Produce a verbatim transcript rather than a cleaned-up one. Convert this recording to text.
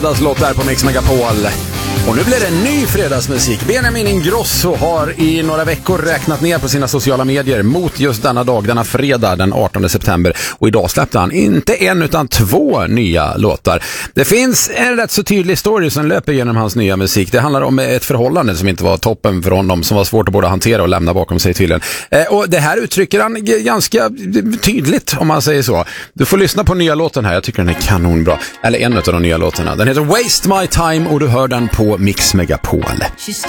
Låt där på Mix Megapol. Och nu blir det en ny fredagsmusik. Benjamin Ingrosso har i några veckor räknat ner på sina sociala medier mot just denna dag, denna fredag den artonde september. Och idag släppte han inte en utan två nya låtar. Det finns en rätt så tydlig story som löper genom hans nya musik. Det handlar om ett förhållande som inte var toppen för honom, som var svårt att både hantera och lämna bakom sig tydligen. Eh, och det här uttrycker han ganska tydligt, om man säger så. Du får lyssna på nya låten här, jag tycker den är kanonbra. Eller en av de nya låtarna. Den heter Waste My Time och du hör den på Mix Megapol.